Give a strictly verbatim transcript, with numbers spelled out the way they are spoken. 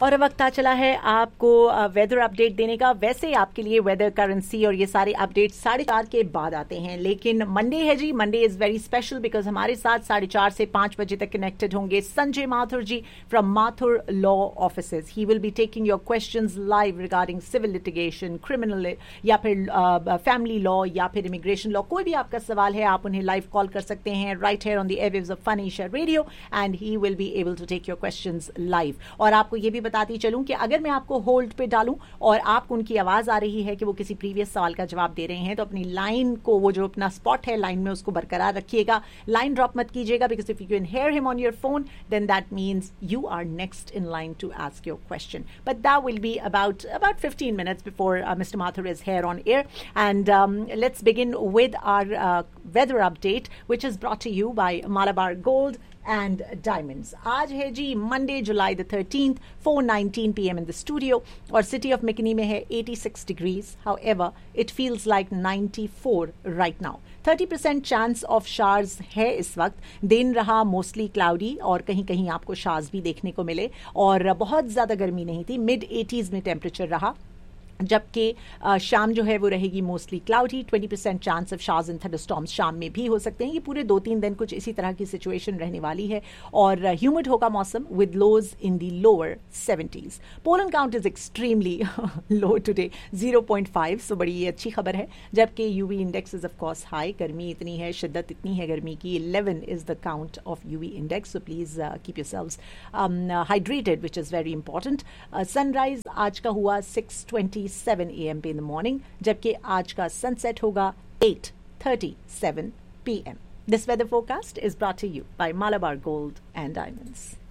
और अब वक्त आ चला है आपको वेदर अपडेट देने का। वैसे आपके लिए वेदर, करेंसी और ये सारे अपडेट साढ़े चार के बाद आते हैं, लेकिन मंडे है जी। Monday is very special because हमारे साथ साढ़े चार से पांच बजे तक कनेक्टेड होंगे संजय माथुर जी from Mathur law offices. He will be taking your questions live regarding civil litigation, criminal या फिर फैमिली लॉ या फिर इमिग्रेशन लॉ। कोई भी आपका सवाल है आप उन्हें लाइव कॉल कर सकते हैं right hair on the airwaves of fun Asia radio and he will be able to take your questions live. और आपको ये भी बताती चलूं कि अगर मैं आपको होल्ड पे डालूं और आपको उनकी आवाज आ रही है कि वो किसी प्रीवियस सवाल का जवाब दे रहे हैं, तो अपनी लाइन को, वो जो अपना स्पॉट है लाइन में, उसको बरकरार रखिएगा। लाइन ड्रॉप मत कीजिएगा because if you can hear him on your phone then that means you are next in line to ask your question. But that will be about about fifteen minutes before uh, Mister Mathur is here on air. And um, let's begin with our uh, weather update, which is brought to you by Malabar Gold and Diamonds. आज है जी Monday July the thirteenth, four nineteen p m in the studio और city of मिकनी में है eighty-six degrees. However, it feels like ninety-four right now. thirty percent chance of शार्स है इस वक्त। दिन रहा मोस्टली क्लाउडी और कहीं कहीं आपको शार्स भी देखने को मिले और बहुत ज्यादा गर्मी नहीं थी। मिड एटीज में टेम्परेचर रहा, जबकि शाम जो है वो रहेगी mostly cloudy. Twenty percent chance of शार्स and thunderstorms शाम में भी हो सकते हैं। ये पूरे दो तीन दिन कुछ इसी तरह की सिचुएशन रहने वाली है और ह्यूमिड होगा मौसम with lodge in the lower seventies. Pollen count is extremely low today, zero point five, सो बड़ी ये अच्छी खबर है। जबकि UV index is of course high, गर्मी इतनी है, शिद्दत इतनी है गर्मी की, eleven is the count of UV index. So please keep yourselves hydrated which is very important. Sunrise आज का हुआ six twenty seven a m in the morning, जबकि आज का सनसेट होगा eight thirty-seven p m. This weather forecast is brought to you by Malabar Gold and Diamonds.